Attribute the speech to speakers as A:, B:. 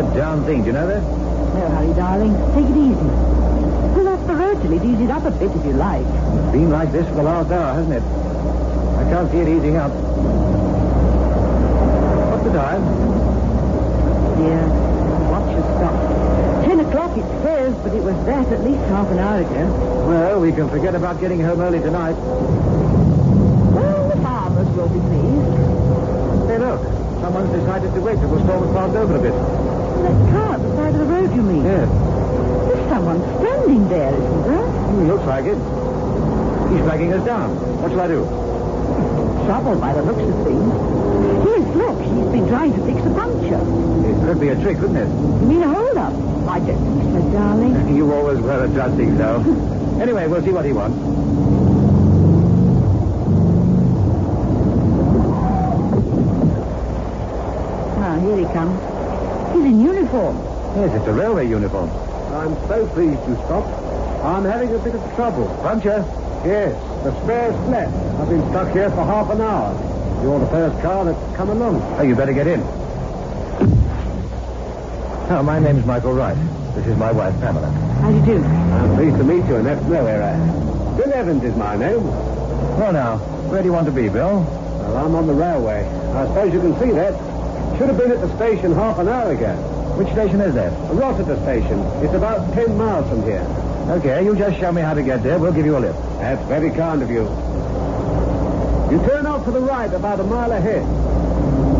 A: a darn thing. Do you know that?
B: No hurry, darling. Take it easy. Pull off the road till it ease it up a bit if you like.
A: It's been like this for the last hour, hasn't it? I can't see it easing up. What's the time?
B: Dear, watch your stop. 10 o'clock it says, but it was that at least half an hour ago.
A: Well, we can forget about getting home early tonight.
B: Well, the farmers will be pleased.
A: Hey, look. Someone's decided to wait till the storm has passed over a bit.
B: That car at the side of the road, you mean?
A: Yes.
B: There's someone standing there, isn't there?
A: He looks like it. He's flagging us down. What shall I do?
B: Trouble by the looks of things. Yes, look, he's been trying to fix a puncture.
A: It could be a trick, couldn't it?
B: You mean a hold-up? I don't think so, darling.
A: You always were a judge, think so. Anyway, we'll see what he wants.
B: Ah, here he comes. He's in uniform.
A: Yes, it's a railway uniform.
C: I'm so pleased you stopped. I'm having a bit of trouble.
A: Puncture?
C: Yes, the spare's flat. I've been stuck here for half an hour. You're the first car that's come along.
A: Oh, you better get in. Oh, my name's Michael Wright. This is my wife, Pamela.
B: How do you do?
C: I'm pleased to meet you, and that's no error. Bill Evans is my name.
A: Well, now, where do you want to be, Bill?
C: Well, I'm on the railway. I suppose you can see that. Should have been at the station half an hour ago.
A: Which station is that?
C: Rossiter Station. It's about 10 miles from here.
A: Okay, you just show me how to get there. We'll give you a lift.
C: That's very kind of you. You turn off to the right about a mile ahead.